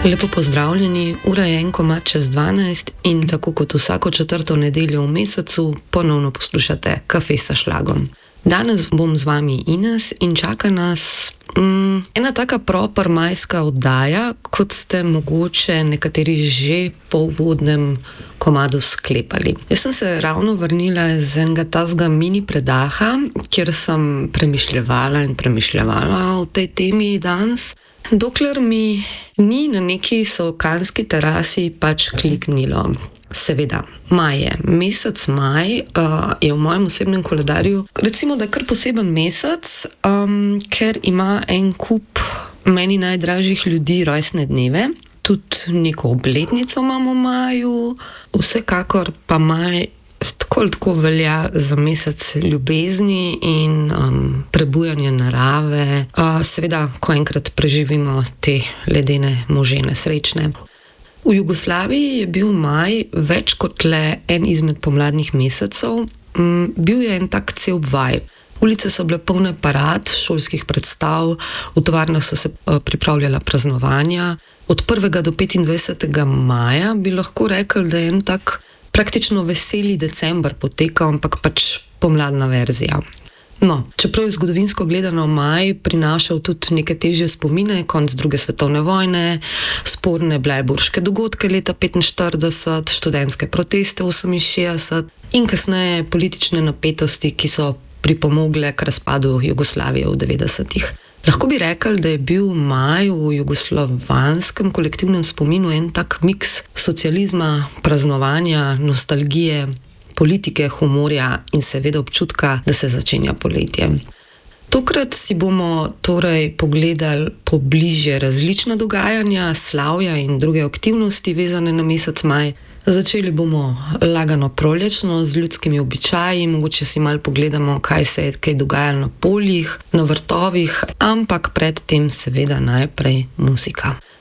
Lepo pozdravljeni, ura je 11:05 in tako kot vsako četrto nedeljo v mesecu ponovno poslušate Kafe sa šlagom. Danes bom z vami Ines in čaka nas ena taka proper majska oddaja, kot ste mogoče nekateri že po uvodnem komadu sklepali. Jaz sem se ravno vrnila z enega tazga mini predaha, kjer sem premišljevala o tej temi danes. Dokler mi ni na neki sokanski terasi pač kliknilo. Seveda, mesec maj je v mojem osebnem koledarju recimo, da kar poseben mesec, ker ima en kup meni najdražjih ljudi rojstne dneve. Tudi neko obletnico imam v maju, vsekakor pa maj tako velja za mesec ljubezni in prebujanje narave. Seveda, ko enkrat preživimo te ledene možene srečne. V Jugoslaviji je bil maj več kot le en izmed pomladnih mesecev. Bil je en tak cel vibe. Ulice so bile polne parad, šolskih predstav, v tovarnah so se pripravljala praznovanja. Od 1. do 25. maja bi lahko rekli, da je en tak praktično veseli december potekal, ampak pač pomladna verzija. No, čeprav je zgodovinsko gledano maj prinašal tudi neke težje spomine, konec druge svetovne vojne, sporne blajburške dogodke leta 1945, študentske proteste 1968 in kasneje politične napetosti, ki so pripomogle k razpadu Jugoslavije v 90-ih. Lahko bi rekli, da je bil maj v jugoslovanskem kolektivnem spominu en tak miks socializma, praznovanja, nostalgije, politike, humorja in seveda občutka, da se začenja poletje. Tokrat si bomo torej pogledali pobližje različna dogajanja, slavja in druge aktivnosti vezane na mesec maj. Začeli bomo lagano prolječno z ljudskimi običaji, mogoče si malo pogledamo, kaj se je kaj dogajalo na poljih, na vrtovih, ampak predtem seveda najprej muzika.